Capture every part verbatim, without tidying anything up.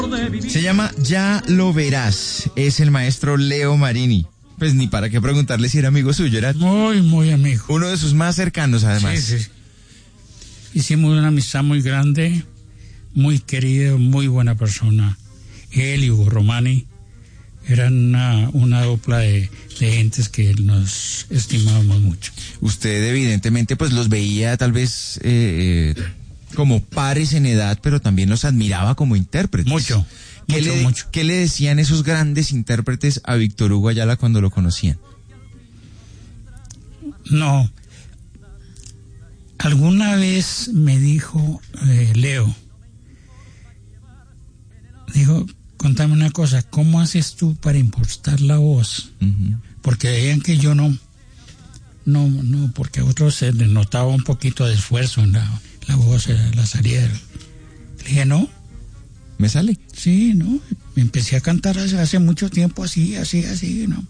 Se llama Ya lo verás. Es el maestro Leo Marini. Pues ni para qué preguntarle si era amigo suyo, era Muy, muy amigo. uno de sus más cercanos, además. Sí, sí. Hicimos una amistad muy grande, muy querido, muy buena persona. Él y Hugo Romani eran una, una dupla de, de gentes que nos estimábamos mucho. Usted evidentemente pues los veía tal vez eh, como pares en edad, pero también los admiraba como intérpretes. Mucho, ¿Qué mucho, le, mucho. ¿Qué le decían esos grandes intérpretes a Víctor Hugo Ayala cuando lo conocían? No. Alguna vez me dijo eh, Leo, dijo, contame una cosa, ¿cómo haces tú para impostar la voz? Uh-huh. Porque veían que yo no, no, no, porque a otros se les notaba un poquito de esfuerzo en la, la voz, eh, la salida. Le dije, no. ¿Me sale? Sí, no. Empecé a cantar hace, hace mucho tiempo así, así, así, ¿no?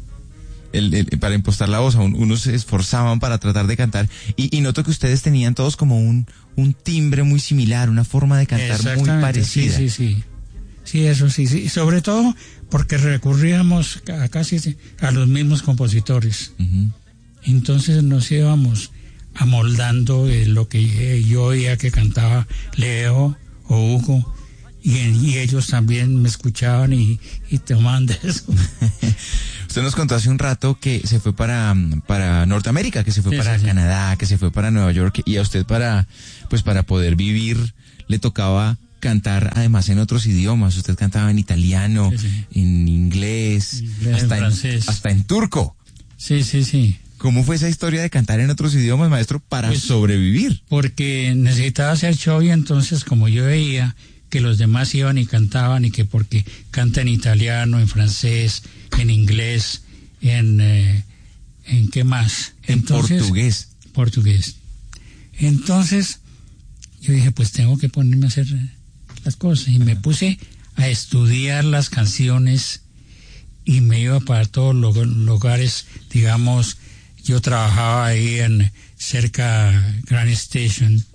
El, el, para impostar la voz, unos se esforzaban para tratar de cantar, y, y noto que ustedes tenían todos como un, un timbre muy similar, una forma de cantar muy parecida. Sí, sí, sí. Sí, eso sí, sí. Sobre todo porque recurríamos a casi a los mismos compositores. Uh-huh. Entonces nos íbamos amoldando de lo que yo oía que cantaba Leo o Hugo, y, y ellos también me escuchaban y, y tomaban de eso. Usted nos contó hace un rato que se fue para, para Norteamérica, que se fue sí, para sí, Canadá, sí. que se fue para Nueva York, y a usted para, pues para poder vivir le tocaba cantar además en otros idiomas. Usted cantaba en italiano, sí, sí. en inglés, inglés hasta, en francés. En, hasta en turco. Sí, sí, sí. ¿Cómo fue esa historia de cantar en otros idiomas, maestro, para pues, sobrevivir? Porque necesitaba hacer show, y entonces como yo veía que los demás iban y cantaban, y que porque canta en italiano, en francés, en inglés, en eh, en qué más, en entonces, portugués. Portugués. Entonces yo dije, pues tengo que ponerme a hacer las cosas, y me puse a estudiar las canciones, y me iba para todos los lugares. Digamos, yo trabajaba ahí en cerca Grand Station,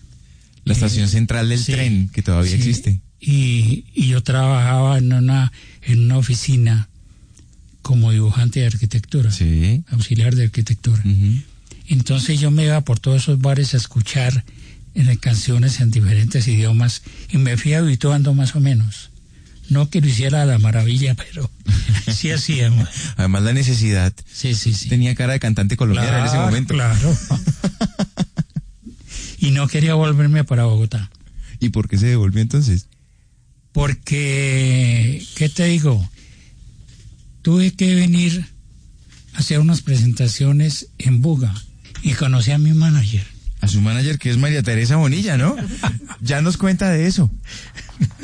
la estación central del sí, tren, que todavía sí, existe. Y, y yo trabajaba en una en una oficina como dibujante de arquitectura, sí. auxiliar de arquitectura. Uh-huh. Entonces yo me iba por todos esos bares a escuchar en canciones en diferentes idiomas, y me fui habituando más o menos. No que lo hiciera a la maravilla, pero sí hacíamos. Además la necesidad. Sí, sí, sí. Tenía cara de cantante colombiano claro, en ese momento. Claro. Y no quería volverme para Bogotá. ¿Y por qué se devolvió entonces? Porque, ¿qué te digo? Tuve que venir a hacer unas presentaciones en Buga, y conocí a mi manager. A su manager, que es María Teresa Bonilla, ¿no? Ya nos cuenta de eso.